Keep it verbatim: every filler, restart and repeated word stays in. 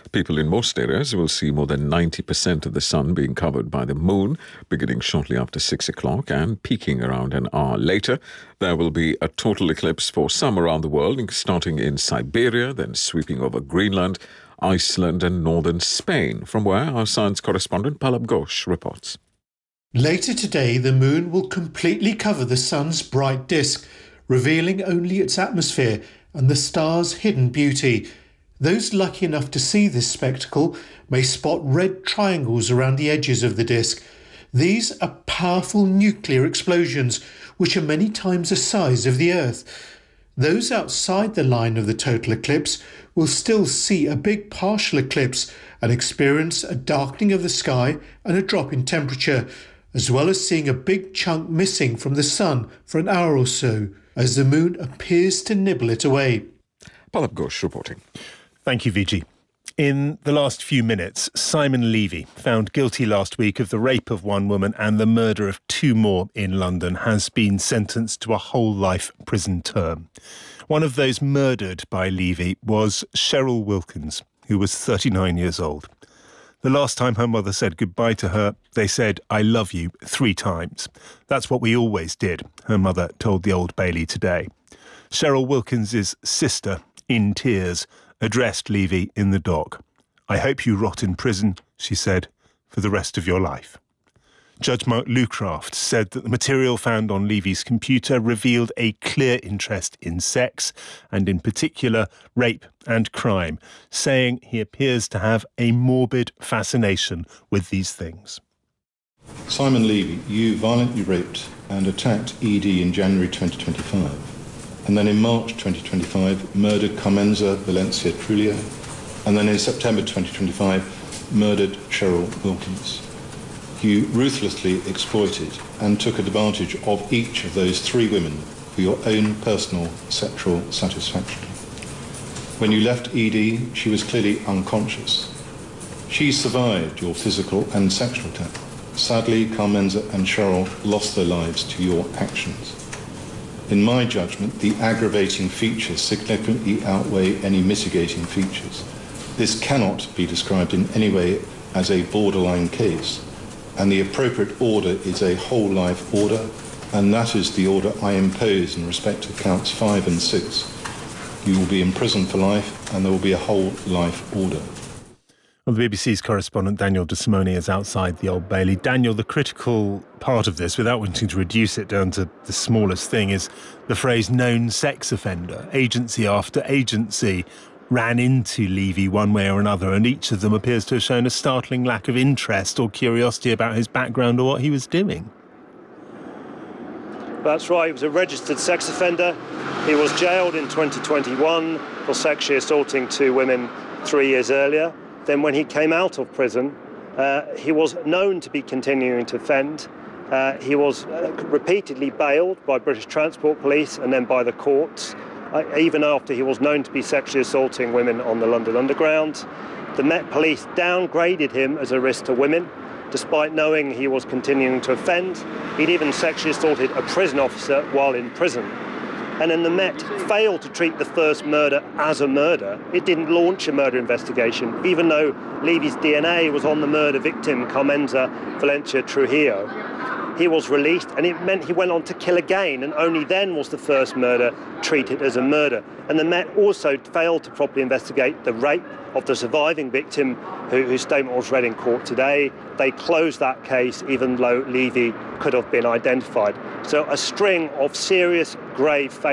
People in most areas will see more than ninety percent of the sun being covered by the moon, beginning shortly after six o'clock and peaking around an hour later. There will be a total eclipse for some around the world, starting in Siberia, then sweeping over Greenland, Iceland and northern Spain, from where our science correspondent Pallab Ghosh reports. Later today, the moon will completely cover the sun's bright disk, revealing only its atmosphere and the star's hidden beauty. Those lucky enough to see this spectacle may spot red triangles around the edges of the disk. These are powerful nuclear explosions, which are many times the size of the Earth. Those outside the line of the total eclipse will still see a big partial eclipse and experience a darkening of the sky and a drop in temperature, as well as seeing a big chunk missing from the sun for an hour or so, as the moon appears to nibble it away. Pallab Ghosh reporting. Thank you, Vijay. In the last few minutes, Simon Levy, found guilty last week of the rape of one woman and the murder of two more in London, has been sentenced to a whole life prison term. One of those murdered by Levy was Cheryl Wilkins, who was thirty-nine years old. The last time her mother said goodbye to her, they said, "I love you," three times. That's what we always did, her mother told the Old Bailey today. Cheryl Wilkins' sister, in tears, addressed Levy in the dock. "I hope you rot in prison," she said, "for the rest of your life." Judge Mark Lucraft said that the material found on Levy's computer revealed a clear interest in sex, and in particular rape and crime, saying he appears to have a morbid fascination with these things. Simon Levy, you violently raped and attacked E D in January twenty twenty-five, and then in March twenty twenty-five murdered Carmenza Valencia Trujillo, and then in September twenty twenty-five murdered Cheryl Wilkins. You ruthlessly exploited and took advantage of each of those three women for your own personal sexual satisfaction. When you left E D, she was clearly unconscious. She survived your physical and sexual attack. Sadly, Carmenza and Cheryl lost their lives to your actions. In my judgment, the aggravating features significantly outweigh any mitigating features. This cannot be described in any way as a borderline case, and the appropriate order is a whole life order, and that is the order I impose in respect of counts five and six. You will be in prison for life, and there will be a whole life order. Well, the B B C's correspondent Daniel De Simone is outside the Old Bailey. Daniel, the critical part of this, without wanting to reduce it down to the smallest thing, is the phrase known sex offender. Agency after agency ran into Levy one way or another, and each of them appears to have shown a startling lack of interest or curiosity about his background or what he was doing. That's right, he was a registered sex offender. He was jailed in twenty twenty-one for sexually assaulting two women three years earlier. Then when he came out of prison, uh, he was known to be continuing to offend. Uh, he was uh, repeatedly bailed by British Transport Police and then by the courts, uh, even after he was known to be sexually assaulting women on the London Underground. The Met Police downgraded him as a risk to women, despite knowing he was continuing to offend. He'd even sexually assaulted a prison officer while in prison. And then the Met failed to treat the first murder as a murder. It didn't launch a murder investigation, even though Levy's D N A was on the murder victim, Carmenza Valencia Trujillo. He was released, and it meant he went on to kill again, and only then was the first murder treated as a murder. And the Met also failed to properly investigate the rape of the surviving victim, who, whose statement was read in court today. They closed that case, even though Levy could have been identified. So a string of serious, grave failures.